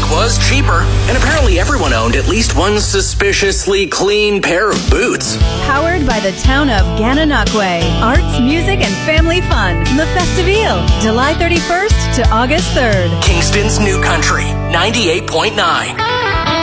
was cheaper, and apparently everyone owned at least one suspiciously clean pair of boots. Powered by the town of Gananoque. Arts, music, and family fun. The Festivale, July 31st to August 3rd. Kingston's New Country, 98.9.